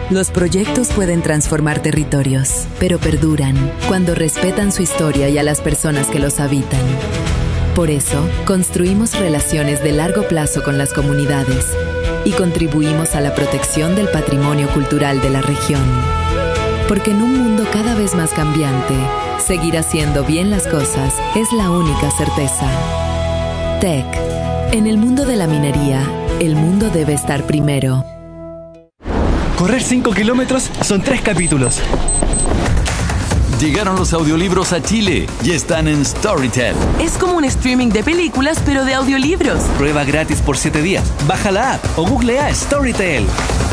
Los proyectos pueden transformar territorios, pero perduran cuando respetan su historia y a las personas que los habitan. Por eso, construimos relaciones de largo plazo con las comunidades y contribuimos a la protección del patrimonio cultural de la región. Porque en un mundo cada vez más cambiante, seguir haciendo bien las cosas es la única certeza. TEC. En el mundo de la minería, el mundo debe estar primero. Correr 5 kilómetros son 3 capítulos. Llegaron los audiolibros a Chile y están en Storytel. Es como un streaming de películas, pero de audiolibros. Prueba gratis por 7 días. Baja la app o googlea Storytel.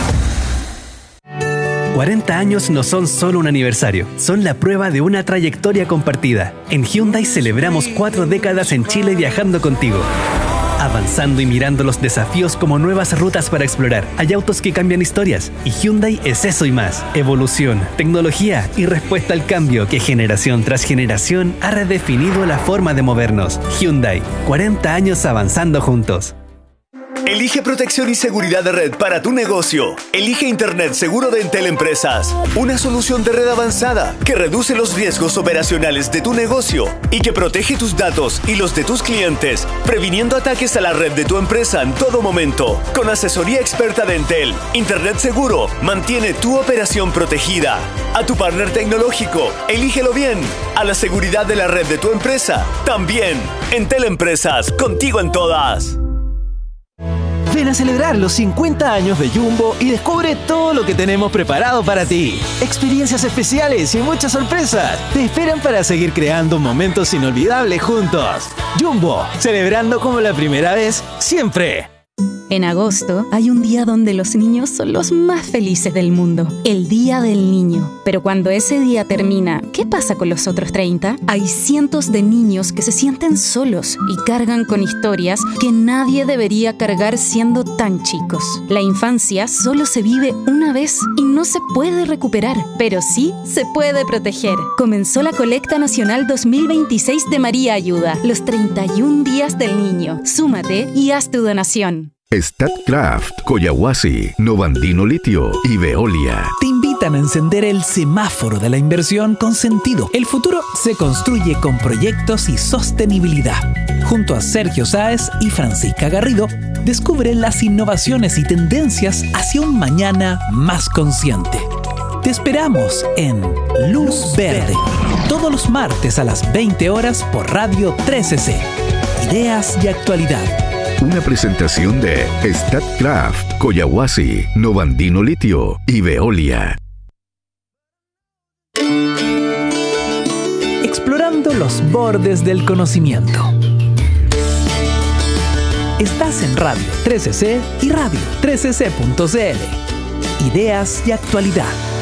40 años no son solo un aniversario, son la prueba de una trayectoria compartida. En Hyundai celebramos 4 décadas en Chile viajando contigo. Avanzando y mirando los desafíos como nuevas rutas para explorar. Hay autos que cambian historias y Hyundai es eso y más. Evolución, tecnología y respuesta al cambio que generación tras generación ha redefinido la forma de movernos. Hyundai, 40 años avanzando juntos. Elige protección y seguridad de red para tu negocio. Elige Internet seguro de Entel Empresas. Una solución de red avanzada que reduce los riesgos operacionales de tu negocio y que protege tus datos y los de tus clientes, previniendo ataques a la red de tu empresa en todo momento. Con asesoría experta de Entel, Internet seguro mantiene tu operación protegida. A tu partner tecnológico, elígelo bien. A la seguridad de la red de tu empresa, también. Entel Empresas, contigo en todas. Ven a celebrar los 50 años de Jumbo y descubre todo lo que tenemos preparado para ti. Experiencias especiales y muchas sorpresas te esperan para seguir creando momentos inolvidables juntos. Jumbo, celebrando como la primera vez, siempre. En agosto hay un día donde los niños son los más felices del mundo, el Día del Niño. Pero cuando ese día termina, ¿qué pasa con los otros 30? Hay cientos de niños que se sienten solos y cargan con historias que nadie debería cargar siendo tan chicos. La infancia solo se vive una vez y no se puede recuperar, pero sí se puede proteger. Comenzó la Colecta Nacional 2026 de María Ayuda, los 31 días del niño. Súmate y haz tu donación. Statkraft, Collahuasi, Novandino Litio y Veolia te invitan a encender el semáforo de la inversión con sentido. El futuro se construye con proyectos y sostenibilidad. Junto a Sergio Sáez y Francisca Garrido, descubre las innovaciones y tendencias hacia un mañana más consciente. Te esperamos en Luz Verde, todos los martes a las 20 horas por Radio 13C. Ideas y actualidad. Una presentación de Statkraft, Collahuasi, Novandino Litio y Veolia. Explorando los bordes del conocimiento. Estás en Radio 13C y Radio 13C.cl. Ideas y actualidad.